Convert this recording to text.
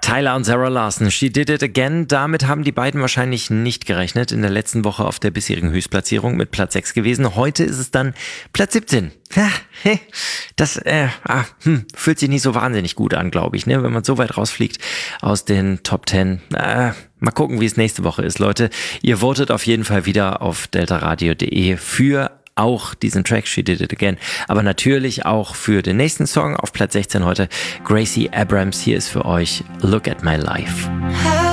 Tyler und Sarah Larson, She Did It Again. Damit haben die beiden wahrscheinlich nicht gerechnet. In der letzten Woche auf der bisherigen Höchstplatzierung mit Platz 6 gewesen. Heute ist es dann Platz 17. Das fühlt sich nicht so wahnsinnig gut an, glaube ich, ne? Wenn man so weit rausfliegt aus den Top 10. Mal gucken, wie es nächste Woche ist, Leute. Ihr votet auf jeden Fall wieder auf deltaradio.de für auch diesen Track She Did It Again, aber natürlich auch für den nächsten Song auf Platz 16 heute, Gracie Abrams. Hier ist für euch Look at My Life.